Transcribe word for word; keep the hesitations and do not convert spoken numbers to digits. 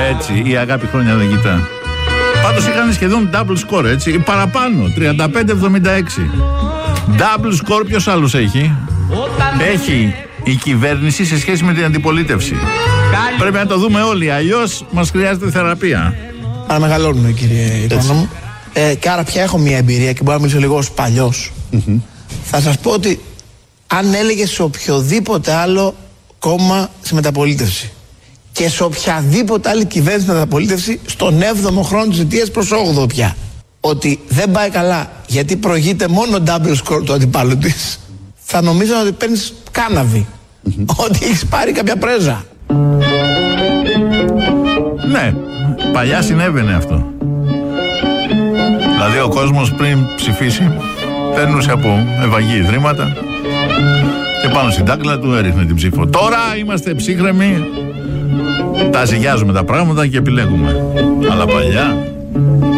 Έτσι, η αγάπη χρόνια δεν κοιτά. Πάντως είχαν σχεδόν double score, έτσι, παραπάνω, τριάντα πέντε εβδομήντα έξι. Double score ποιος άλλος έχει? Έχει η κυβέρνηση σε σχέση με την αντιπολίτευση. Πρέπει να το δούμε όλοι, αλλιώς μας χρειάζεται θεραπεία. Αναμεγαλώνουμε, κύριε Οικονόμου. Ε, και άρα πια έχω μια εμπειρία και μπορώ να μιλήσω λίγο ως παλιός. Mm-hmm. Θα σας πω ότι αν έλεγε σε οποιοδήποτε άλλο κόμμα στη μεταπολίτευση και σε οποιαδήποτε άλλη κυβέρνηση στη μεταπολίτευση στον έβδομο χρόνο της θητείας προς όγδοο πια, ότι δεν πάει καλά γιατί προηγείται μόνο double score του αντιπάλου της, θα νομίζω ότι παίρνεις κάναβη. Mm-hmm. Ότι έχεις πάρει κάποια πρέζα. Ναι, παλιά συνέβαινε αυτό. Δηλαδή ο κόσμος πριν ψηφίσει παίρνουσε από ευαγή ιδρύματα και πάνω στην τάκλα του έριχνε την ψήφο. Τώρα είμαστε ψύχρεμοι, τα ζυγιάζουμε τα πράγματα και επιλέγουμε. Αλλά παλιά